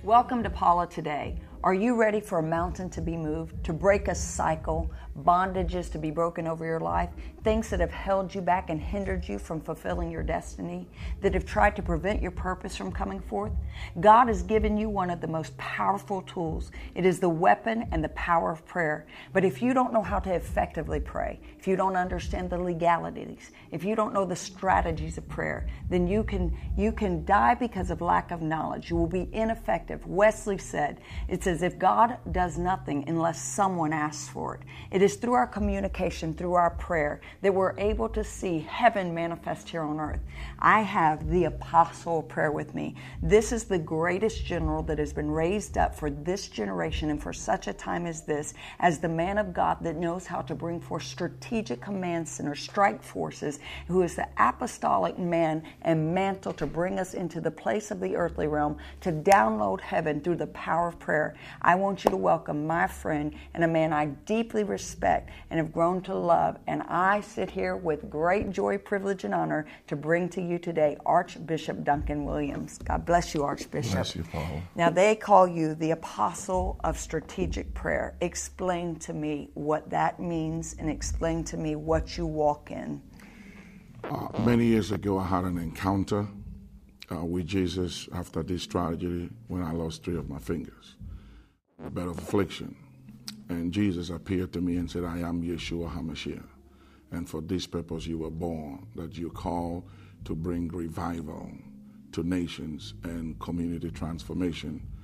Welcome to Paula Today. Are you ready for a mountain to be moved, to break a cycle, bondages to be broken over your life, things that have held you back and hindered you from fulfilling your destiny, that have tried to prevent your purpose from coming forth? God has given you one of the most powerful tools. It is the weapon and the power of prayer. But if you don't know how to effectively pray, if you don't understand the legalities, if you don't know the strategies of prayer, then you can die because of lack of knowledge. You will be ineffective. Wesley said, it's as if God does nothing unless someone asks for it. It is through our communication, through our prayer, that we're able to see heaven manifest here on earth. I have the apostle of prayer with me. This is the greatest general that has been raised up for this generation and for such a time as this, as the man of God that knows how to bring forth strategic command centers, strike forces, who is the apostolic man and mantle to bring us into the place of the earthly realm, to download heaven through the power of prayer. I want you to welcome my friend and a man I deeply respect and have grown to love, and I sit here with great joy, privilege, and honor to bring to you today Archbishop Duncan Williams. God bless you, Archbishop. Bless you, Paul. Now, they call you the apostle of strategic prayer. Explain to me what that means and explain to me what you walk in. Many years ago, I had an encounter with Jesus after this tragedy when I lost 3 of my fingers, a bed of affliction. And Jesus appeared to me and said, I am Yeshua HaMashiach. And for this purpose you were born, that you're called to bring revival to nations and community transformation